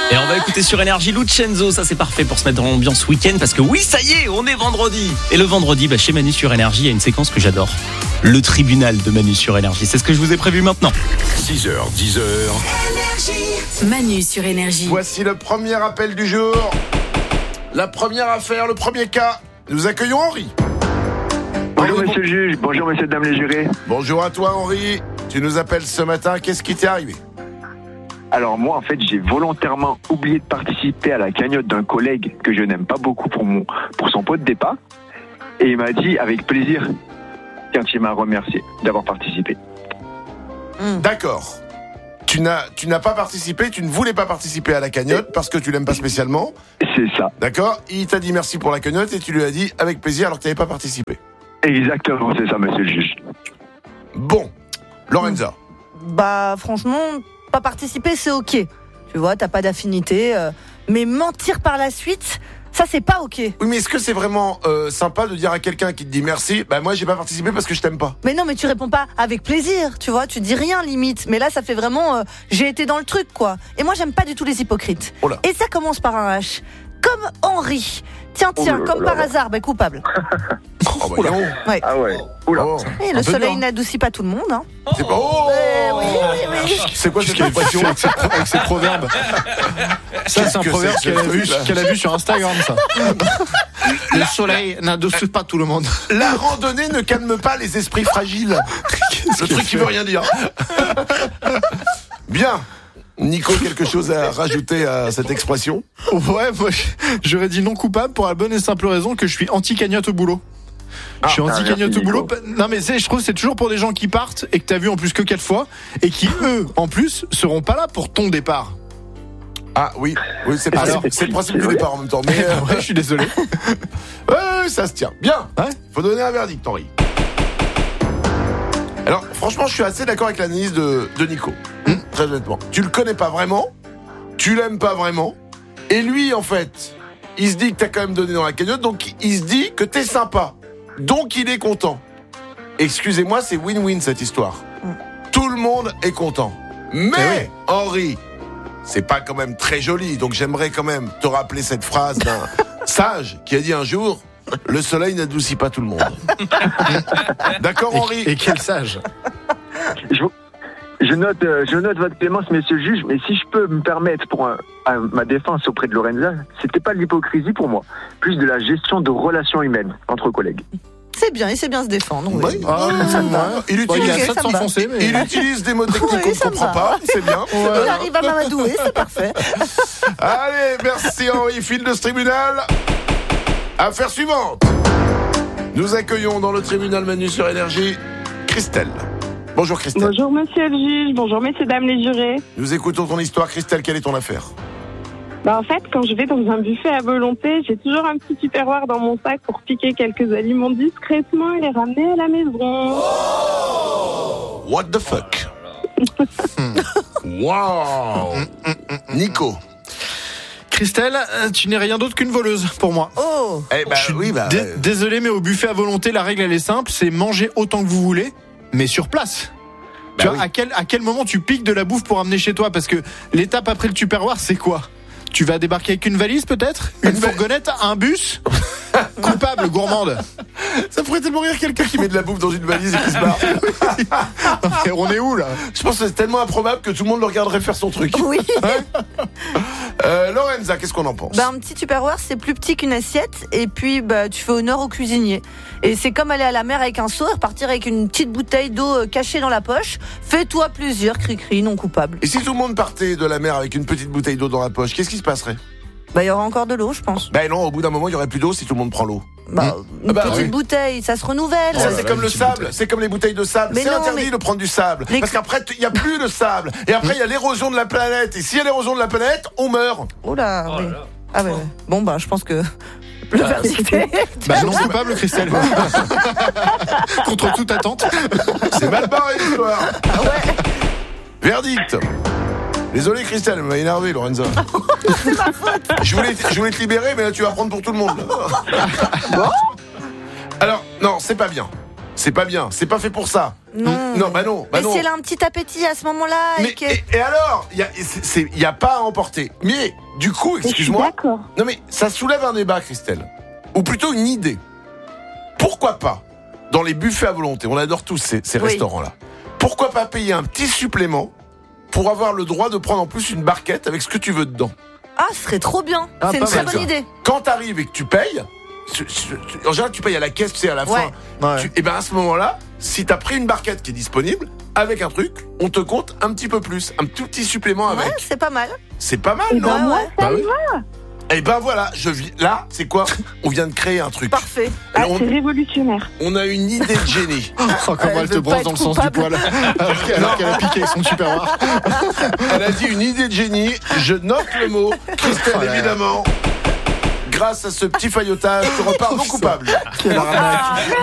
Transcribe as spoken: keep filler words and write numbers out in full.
Et on va écouter sur Énergie Lucenzo, ça c'est parfait pour se mettre dans l'ambiance week-end parce que oui, ça y est, on est vendredi. Et le vendredi, bah, chez Manu sur Énergie, il y a une séquence que j'adore. Le tribunal de Manu sur Énergie, c'est ce que je vous ai prévu maintenant. six heures, dix heures. Manu sur Énergie. Voici le premier appel du jour. La première affaire, le premier cas. Nous accueillons Henri. Bonjour Henri, monsieur le juge, bonjour monsieur dame les jurés. Bonjour à toi Henri. Tu nous appelles ce matin, qu'est-ce qui t'est arrivé? Alors moi en fait j'ai volontairement oublié de participer à la cagnotte d'un collègue que je n'aime pas beaucoup pour, mon, pour son pot de départ. Et il m'a dit avec plaisir quand il m'a remercié d'avoir participé. Mmh. D'accord. Tu n'as, tu n'as pas participé, tu ne voulais pas participer à la cagnotte parce que tu l'aimes pas spécialement. C'est ça. D'accord. Il t'a dit merci pour la cagnotte et tu lui as dit avec plaisir alors que tu n'avais pas participé. Exactement, c'est ça monsieur le juge. Bon, Lorenza. Bah franchement, pas participer c'est ok. Tu vois, t'as pas d'affinité. Euh, mais mentir par la suite, ça c'est pas ok. Oui, mais est-ce que c'est vraiment euh, sympa de dire à quelqu'un qui te dit merci, bah moi j'ai pas participé parce que je t'aime pas? Mais non, mais tu réponds pas avec plaisir, tu vois, tu dis rien limite. Mais là ça fait vraiment, euh, j'ai été dans le truc quoi. Et moi j'aime pas du tout les hypocrites. Oh là. Et ça commence par un H. Comme Henri. Tiens, tiens, Oh là comme là par là. hasard, bah coupable. Oh, bah, non. Ouais. Ah ouais. Oula. Oh. Et le Un peu soleil dur. n'adoucit pas tout le monde. Hein. C'est pas. Oh Eh oui, oui, oui. C'est quoi cette Qu'est-ce expression? qu'elle fait avec ses, avec ses proverbes? Ça, c'est un que proverbe c'est que qu'elle a, ce vu, truc-là qu'elle a vu sur Instagram, ça. Le soleil n'adoucit pas tout le monde. La randonnée ne calme pas les esprits fragiles. Le truc qui veut rien dire. Bien. Nico, quelque chose à rajouter à cette expression? Ouais, moi, j'aurais dit non coupable pour la bonne et simple raison que je suis anti-cagnotte au boulot. Ah, je suis ah, anti-cagnotte merci, au boulot. Nico. Non, mais c'est, je trouve que c'est toujours pour des gens qui partent et que t'as vu en plus que quatre fois et qui, eux, en plus, seront pas là pour ton départ. Ah oui, oui c'est, le principe, Alors, c'est le principe c'est du vrai. départ en même temps. Mais euh, Ouais, je suis désolé. ouais, ça se tient. Bien. Ouais. Faut donner un verdict, Henri. Alors, franchement, je suis assez d'accord avec l'analyse de, de Nico. Hum, très honnêtement. Tu le connais pas vraiment, tu l'aimes pas vraiment, et lui, en fait, il se dit que t'as quand même donné dans la cagnotte, donc il se dit que t'es sympa. Donc il est content. Excusez-moi, c'est win-win cette histoire. Tout le monde est content. Mais, Henri, c'est pas quand même très joli, donc j'aimerais quand même te rappeler cette phrase d'un sage qui a dit un jour: le soleil n'adoucit pas tout le monde. D'accord, Henri? Et, et quel sage. Je, je note, euh, je note votre clémence, monsieur le juge, mais si je peux me permettre pour un- un- ma défense auprès de Lorenza, c'était pas de l'hypocrisie pour moi, plus de la gestion de relations humaines entre collègues. C'est bien, il sait bien se défendre. Oui. Oui. Ah, ça me va. Il Bon, il utilise, a ça de ça me va. s'enfoncer, mais. il utilise des mots techniques Oui, qu'on ne ça me comprend va. pas, c'est bien. Il arrive à m'amadouer, c'est parfait. Allez, merci Henri, file de ce tribunal. Affaire suivante. Nous accueillons dans le tribunal Manu sur Énergie Christelle. Bonjour Christelle. Bonjour monsieur le juge, bonjour messieurs, dames les jurés. Nous écoutons ton histoire. Christelle, quelle est ton affaire? Bah en fait, quand je vais dans un buffet à volonté, j'ai toujours un petit tupperware dans mon sac pour piquer quelques aliments discrètement et les ramener à la maison. What the fuck? Wow. Nico. Christelle, euh, tu n'es rien d'autre qu'une voleuse pour moi. Oh, Eh ben Je suis oui, bah. dé- euh, Désolé, mais au buffet à volonté, la règle elle est simple, c'est manger autant que vous voulez, mais sur place. Bah tu vois, oui. à quel, à quel moment tu piques de la bouffe pour amener chez toi? Parce que l'étape après le tupperware, c'est quoi? Tu vas débarquer avec une valise peut-être? Une Une va- fourgonnette? Un bus? Coupable, gourmande. Ça ferait tellement rire quelqu'un qui met de la bouffe dans une valise et qui se barre. Et on est où là? Je pense que c'est tellement improbable que tout le monde le regarderait faire son truc. oui. Euh, Lorenza, qu'est-ce qu'on en pense? Bah, un petit tupperware, c'est plus petit qu'une assiette. Et puis, bah, tu fais honneur au cuisinier. Et c'est comme aller à la mer avec un seau et repartir avec une petite bouteille d'eau euh, cachée dans la poche. Fais-toi plaisir, cri-cri, non coupable. Et si tout le monde partait de la mer avec une petite bouteille d'eau dans la poche, qu'est-ce qui se passerait? Bah, il y aura encore de l'eau, je pense. Ben non, au bout d'un moment, il y aurait plus d'eau si tout le monde prend l'eau. Bah, une Ah bah, petite oui. bouteille, ça se renouvelle. Ça, là c'est là, comme une le petite sable, bouteille. c'est comme les bouteilles de sable. Mais C'est non, interdit mais- de prendre du sable. Les- Parce qu'après, il n'y a plus de sable. Et après, il y a l'érosion de la planète. Et s'il y a l'érosion de la planète, on meurt. Oula, oui. Ah ouais, ouais. Bon, bah, je pense que le verdict est... Bah non coupable, Christelle. Contre toute attente. C'est mal barré l'histoire. Ah ouais, Verdict. Désolé Christelle, elle m'a énervé Lorenza. c'est ma faute. Je voulais, je voulais te libérer, mais là tu vas prendre pour tout le monde. là. Alors, non, c'est pas bien. c'est pas bien, c'est pas fait pour ça. Non. Non, bah non, bah Mais non. si elle a un petit appétit à ce moment-là Mais, et que... et, et alors, il y a, c'est- c'est- y a pas à emporter. Mais du coup, Mais je suis excuse-moi. d'accord. Non mais ça soulève un débat, Christelle. Ou plutôt une idée. Pourquoi pas, dans les buffets à volonté, on adore tous ces, ces Oui. restaurants-là, pourquoi pas payer un petit supplément pour avoir le droit de prendre en plus une barquette avec ce que tu veux dedans. Ah, ce serait trop bien. Ah, c'est une pas très mal, bonne ça. idée. Quand t'arrives et que tu payes, tu- tu- en général tu payes à la caisse, tu sais, à la Ouais. fin. Ouais. Tu- et ben à ce moment-là, si t'as pris une barquette qui est disponible, avec un truc, on te compte un petit peu plus, un tout petit supplément avec. Ouais, c'est pas mal. C'est pas mal, Et non ben moi, ouais. ça Bah y oui. va. Et ben voilà, je vis. Là, c'est quoi? On vient de créer un truc. Parfait. Ah, Alors, on, c'est révolutionnaire. on a une idée de génie. Oh, comment Elle elle te veut pas brosse dans le être sens du coupable. poil. Alors qu'elle alors qu'elle a piqué avec son tupperware. Elle a dit une idée de génie. Je note le mot. Christelle, Oh là là. évidemment. Grâce à ce petit faillotage, tu repars non coupable. Quelle arnaque.